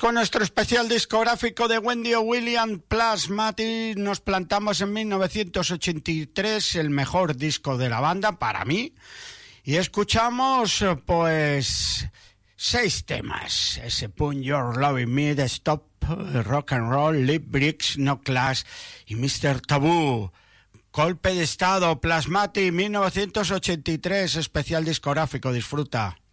con nuestro especial discográfico de Wendy Williams Plasmatic. Nos plantamos en 1983, el mejor disco de la banda para mí, y escuchamos pues 6 temas: ese Put Your Love in Me, The Stop, Rock and Roll, Lip Bricks, No Clash y Mr. Taboo. Golpe de Estado, Plasmatic 1983, especial discográfico. Disfruta.